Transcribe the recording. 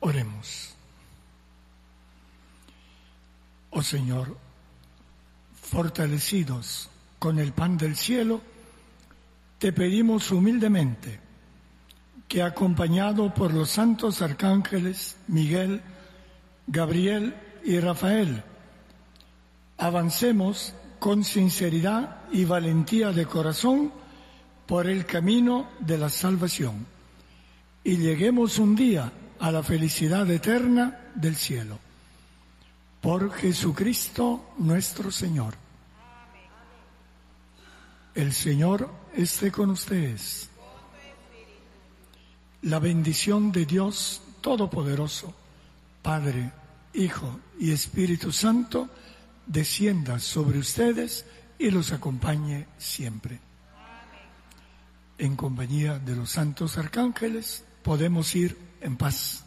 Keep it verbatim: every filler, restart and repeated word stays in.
Oremos. Oh Señor, fortalecidos con el pan del cielo, te pedimos humildemente que, acompañado por los santos arcángeles Miguel, Gabriel y Rafael, avancemos con sinceridad y valentía de corazón por el camino de la salvación y lleguemos un día a la felicidad eterna del cielo. Por Jesucristo nuestro Señor. El Señor esté con ustedes. La bendición de Dios Todopoderoso, Padre, Hijo y Espíritu Santo, descienda sobre ustedes y los acompañe siempre. En compañía de los santos arcángeles podemos ir en paz.